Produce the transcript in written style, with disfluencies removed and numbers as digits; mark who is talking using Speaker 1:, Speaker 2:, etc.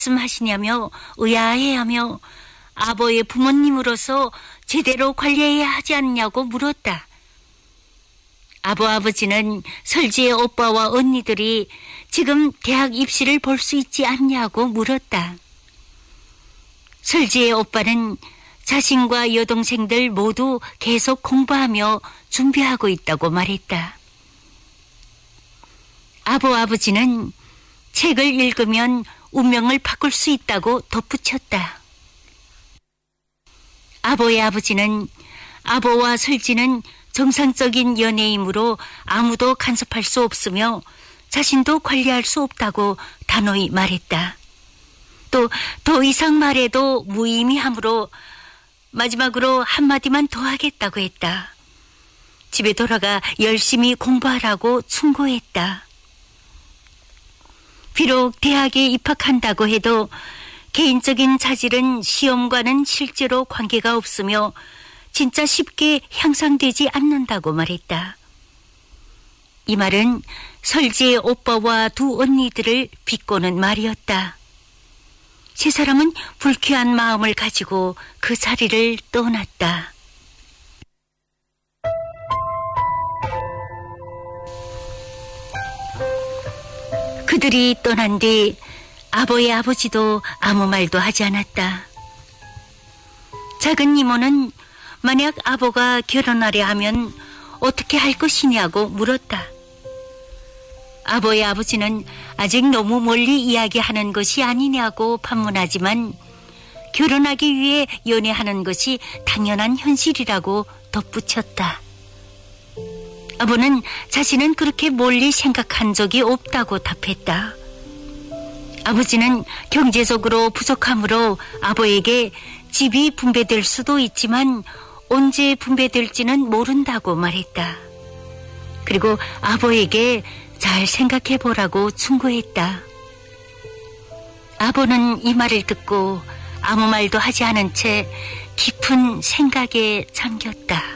Speaker 1: 말씀하시냐며 의아해하며 아버의 부모님으로서 제대로 관리해야 하지 않냐고 물었다. 아버지는 설지의 오빠와 언니들이 지금 대학 입시를 볼 수 있지 않냐고 물었다. 설지의 오빠는 자신과 여동생들 모두 계속 공부하며 준비하고 있다고 말했다. 아버지는 책을 읽으면 운명을 바꿀 수 있다고 덧붙였다. 아버의 아버지는 아버와 설지는 정상적인 연애이므로 아무도 간섭할 수 없으며 자신도 관리할 수 없다고 단호히 말했다. 또 더 이상 말해도 무의미하므로 마지막으로 한마디만 더 하겠다고 했다. 집에 돌아가 열심히 공부하라고 충고했다. 비록 대학에 입학한다고 해도 개인적인 자질은 시험과는 실제로 관계가 없으며 진짜 쉽게 향상되지 않는다고 말했다. 이 말은 설지의 오빠와 두 언니들을 비꼬는 말이었다. 세 사람은 불쾌한 마음을 가지고 그 자리를 떠났다. 그들이 떠난 뒤 아버의 아버지도 아무 말도 하지 않았다. 작은 이모는 만약 아버가 결혼하려 하면 어떻게 할 것이냐고 물었다. 아버의 아버지는 아직 너무 멀리 이야기하는 것이 아니냐고 반문하지만 결혼하기 위해 연애하는 것이 당연한 현실이라고 덧붙였다. 아버는 자신은 그렇게 멀리 생각한 적이 없다고 답했다. 아버지는 경제적으로 부족하므로 아버에게 집이 분배될 수도 있지만 언제 분배될지는 모른다고 말했다. 그리고 아버에게 잘 생각해보라고 충고했다. 아버는 이 말을 듣고 아무 말도 하지 않은 채 깊은 생각에 잠겼다.